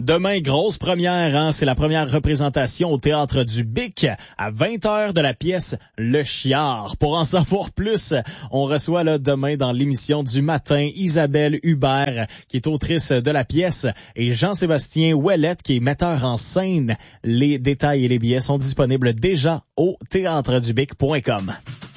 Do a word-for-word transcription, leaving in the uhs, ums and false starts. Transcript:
Demain, grosse première, hein? C'est la première représentation au Théâtre du Bic à vingt heures de la pièce Le Chiard. Pour en savoir plus, on reçoit là demain dans l'émission du matin Isabelle Hubert, qui est autrice de la pièce, et Jean-Sébastien Ouellette, qui est metteur en scène. Les détails et les billets sont disponibles déjà au théâtre du bic point com.